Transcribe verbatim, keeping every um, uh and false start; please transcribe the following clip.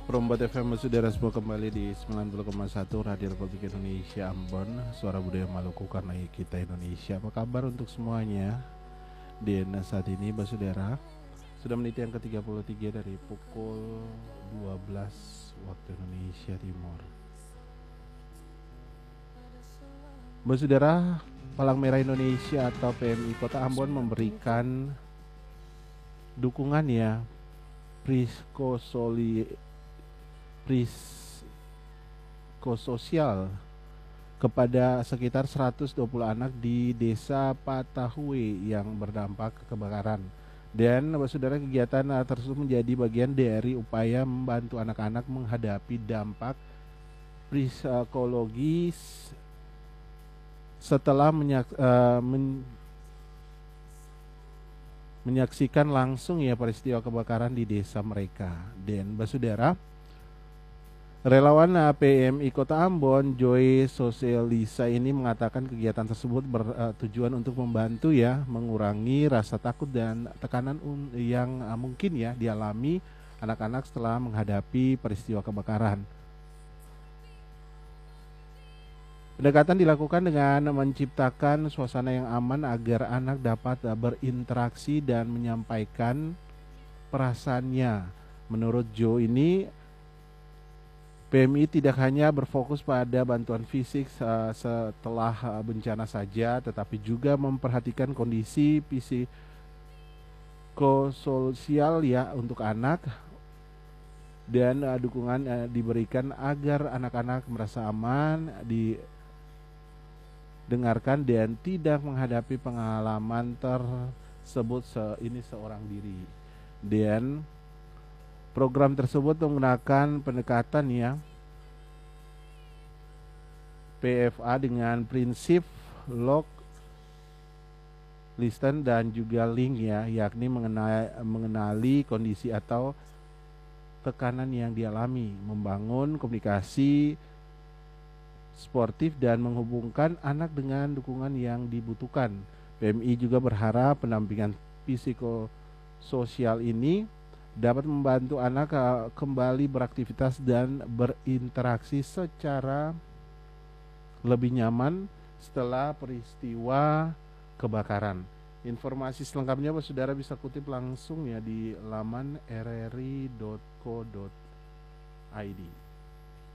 Prombat F M Saudara semua kembali di sembilan puluh koma satu Radio Republik Indonesia Ambon, suara budaya Maluku karena kita Indonesia. Apa kabar untuk semuanya? Dan saat ini Saudara sudah menit yang ke tiga puluh tiga dari pukul dua belas waktu Indonesia Timur. Saudara, Palang Merah Indonesia atau P M I Kota Ambon memberikan dukungannya Priskosoli Priskososial kepada sekitar seratus dua puluh anak di Desa Patahue yang berdampak kebakaran. Dan saudara, kegiatan tersebut menjadi bagian dari upaya membantu anak-anak menghadapi dampak psikologis setelah menyak, uh, men, menyaksikan langsung ya peristiwa kebakaran di desa mereka. Dan saudara, relawan P M I Kota Ambon, Joy Sosialisa ini mengatakan kegiatan tersebut bertujuan untuk membantu ya mengurangi rasa takut dan tekanan yang mungkin ya dialami anak-anak setelah menghadapi peristiwa kebakaran. Pendekatan dilakukan dengan menciptakan suasana yang aman agar anak dapat berinteraksi dan menyampaikan perasaannya. Menurut Joe ini, P M I tidak hanya berfokus pada bantuan fisik uh, setelah uh, bencana saja, tetapi juga memperhatikan kondisi psikososial ya untuk anak, dan uh, dukungan uh, diberikan agar anak-anak merasa aman, didengarkan dan tidak menghadapi pengalaman tersebut se ini seorang diri. Dan program tersebut menggunakan pendekatan ya P F A dengan prinsip lock, listen dan juga link ya, yakni mengenai, mengenali kondisi atau tekanan yang dialami, membangun komunikasi sportif dan menghubungkan anak dengan dukungan yang dibutuhkan. P M I juga berharap pendampingan psikososial ini dapat membantu anak kembali beraktivitas dan berinteraksi secara lebih nyaman setelah peristiwa kebakaran. Informasi selengkapnya saudara bisa kutip langsung ya di laman r r i dot co dot i d.